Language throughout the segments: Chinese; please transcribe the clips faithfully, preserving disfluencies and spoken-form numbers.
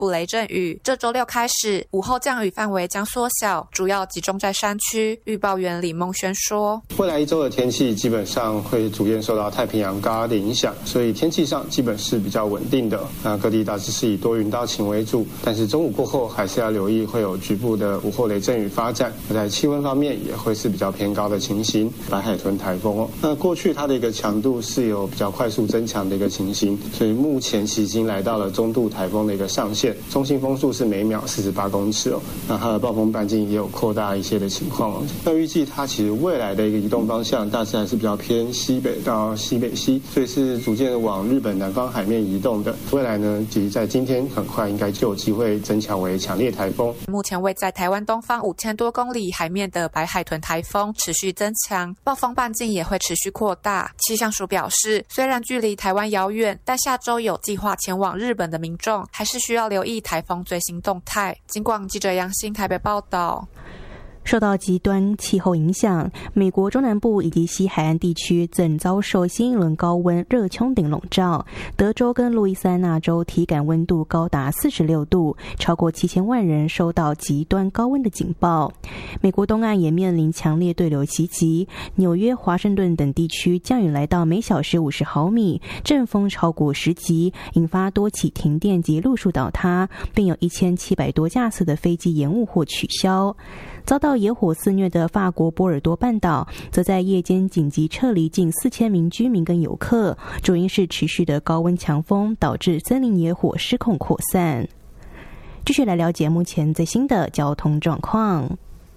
不雷阵雨。这周六开始，午后降雨范围将缩小，主要集中在山区。预报员李梦轩说， 未来一周的天气基本上会逐渐受到太平洋高压的影响，所以天气上基本是比较稳定的。那各地大致是以多云到晴为主，但是中午过后还是要留意会有局部的午后雷阵雨发展。在气温方面也会是比较偏高的情形。白海豚台风哦，那过去它的一个强度是有比较快速增强的一个情形，所以目前已经来到了中度台风的一个上限，中心风速是每秒四十八公尺哦。那它的暴风半径也有扩大一些的情况哦。那预计它其实未来的一个移动方向大致还是比较偏西北到西北西，所以是逐渐往日本南方海面移动的。未来呢，其实在今天很快应该就有机会增强为强烈台风。 目前位在台湾东方五千多公里海面的白海豚台风持续增强，暴风半径也会持续扩大。气象署表示，虽然距离台湾遥远，但下周有计划前往日本的民众还是需要留意台风最新动态。警广记者杨欣台北报道。 受到极端气候影响，美国中南部以及西海岸地区正遭受新一轮高温热穹顶笼罩。德州跟路易斯安那州体感温度高达四十六度，超过七千万人收到极端高温的警报。美国东岸也面临强烈对流袭击，纽约、华盛顿等地区降雨来到每小时五十毫米，阵风超过十级，引发多起停电及路树倒塌，并有一千七百多架次的飞机延误或取消。遭到野火肆虐的法国波尔多半岛，则在夜间紧急撤离近四千名居民跟游客，主因是持续的高温强风导致森林野火失控扩散。继续来了解目前最新的交通状况。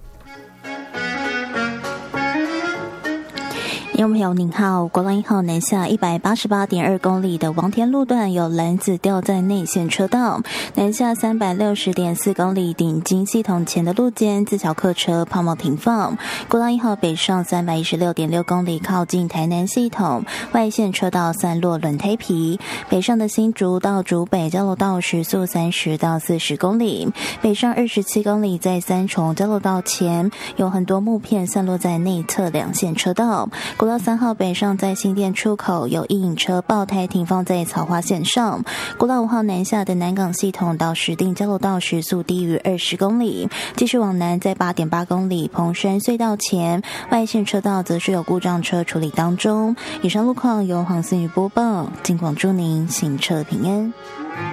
听众朋友您好，国道一号南下一百八十八点二公里的王田路段有篮子掉在内线车道，南下三百六十点四公里顶金系统前的路肩自强客车抛锚停放。国道一号北上三百一十六点六公里靠近台南系统，外线车道散落轮胎皮，北上的新竹到竹北交流道时速三十到四十公里，北上二十七公里在三重交流道前有很多木片散落在内侧两线车道。国道三号北上在新店出口有一引车爆胎停放在草花线上。国道五号南下的南港系统到石碇交流道时速低于二十公里，继续往南在八点八公里蓬山隧道前外线车道则是有故障车处理当中。以上路况由黄思雨播报，尽广祝您行车平安。